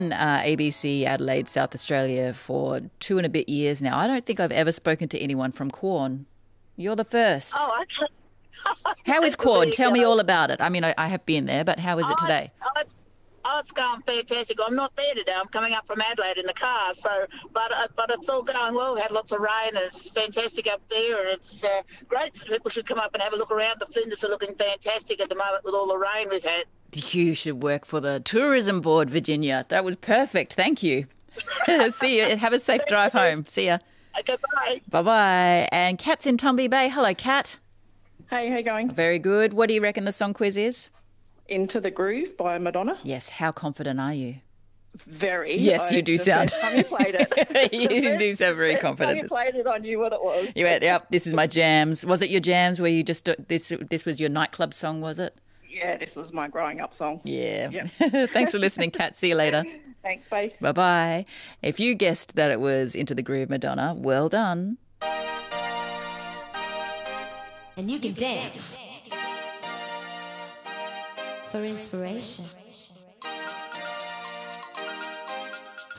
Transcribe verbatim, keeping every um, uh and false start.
Uh, A B C Adelaide, South Australia for two and a bit years now. I don't think I've ever spoken to anyone from Quorn. You're the first. Oh, okay. How is Quorn? Tell me all about it. I mean, I, I have been there, but how is it Oh, today? oh, it's, oh, it's going fantastic. I'm not there today. I'm coming up from Adelaide in the car. So, but uh, but it's all going well. We had lots of rain. It's fantastic up there, and it's uh, great. People should come up and have a look around. The Flinders are looking fantastic at the moment with all the rain we've had. You should work for the tourism board, Virginia. That was perfect. Thank you. See you. Have a safe drive home. See ya. Okay, bye. Bye-bye. And Kat's in Tumby Bay. Hello, Kat. Hey, how you going? Very good. What do you reckon the song quiz is? Into the Groove by Madonna. Yes. How confident are you? Very. Yes, I, you do the sound. First time you played it. You do sound very First confident. time you played it, I knew what it was. You went, yep, this is my jams. Was it your jams where you just, this This was your nightclub song, was it? Yeah, this was my growing up song. Yeah. Yep. Thanks for listening, Kat. See you later. Thanks, bye. Bye-bye. If you guessed that it was Into the Groove, Madonna, well done. And you can dance for inspiration.